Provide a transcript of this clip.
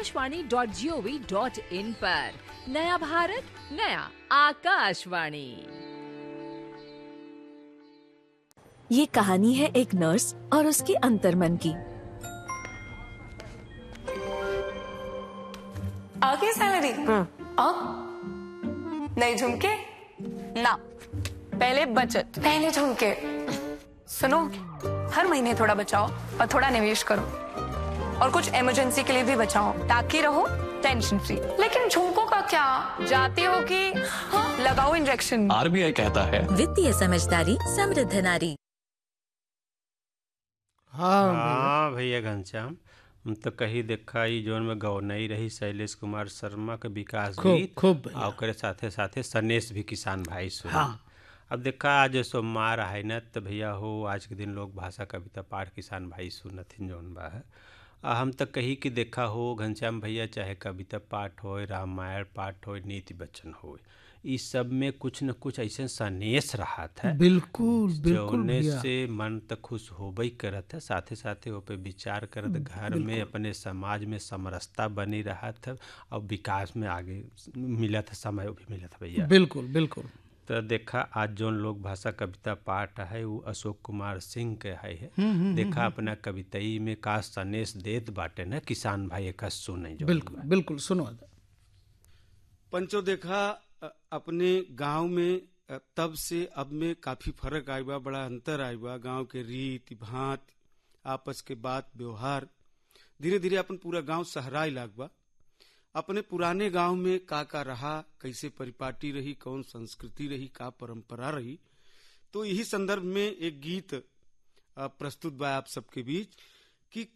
akashvani.gov.in पर। नया भारत, नया आकाशवाणी। ये कहानी है एक नर्स और उसके अंतर्मन की। आगे सैलरी अब नए झुमके ना, पहले बचत, पहले झुमके। सुनो, हर महीने थोड़ा बचाओ और थोड़ा निवेश करो, और कुछ इमरजेंसी के लिए भी बचाओ ताकि रहो टेंशन फ्री। लेकिन झुमकों का क्या, जाते हो कि लगाओ इंजेक्शन। आरबीआई कहता है वित्तीय समझदारी समृद्ध नारी। हाँ भैया घनश्याम, हम तो कहीं देखा ही जोन में गौनई रही शैलेश कुमार शर्मा के विकास गीत खूब और ओकरे साथे साथे सनेश भी किसान भाई सुन। हाँ। अब देखा आज सोमवार है न, तो भैया हो आज के दिन लोग भाषा कविता पाठ किसान भाई सुनथिन जौन बा है। हम तो कही कि देखा हो घनश्याम भैया, चाहे कविता पाठ हो, रामायण पाठ हो, नीति वचन हो, इस सब में कुछ न कुछ ऐसे सनेश रहा था। बिल्कुल जौने भैया। से मन तो खुश होबे करत है, साथे साथे वो पे विचार करत घर में अपने समाज में समरसता बनी रहा था और विकास में आगे मिला था, समय भी मिला था भैया। बिल्कुल तो देखा आज जोन लोग भाषा कविता पाठ है वो अशोक कुमार सिंह के है। देखा अपना कविताई में का सनेश देत बाटे न किसान भाई एक सुने जो। बिल्कुल सुनो। पंचो देखा अपने गांव में तब से अब में काफी फर्क आई बा, बड़ा अंतर आई बा। गांव के रीति भांति, आपस के बात व्यवहार धीरे धीरे अपन पूरा गांव सहराई लाग बा। अपने पुराने गांव में का रहा, कैसे परिपाटी रही, कौन संस्कृति रही, का परंपरा रही, तो यही संदर्भ में एक गीत प्रस्तुत बा आप सबके बीच।